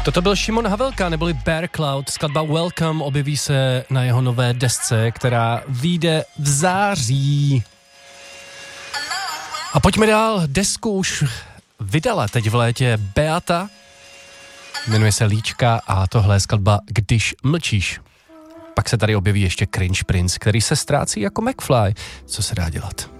Toto byl Šimon Havelka, neboli Bear Cloud. Skladba Welcome objeví se na jeho nové desce, která vyjde v září. A pojďme dál, desku už vydala teď v létě Beata. Jmenuje se Líčka a tohle je skladba Když mlčíš. Pak se tady objeví ještě Cringe Prince, který se ztrácí jako McFly. Co se dá dělat?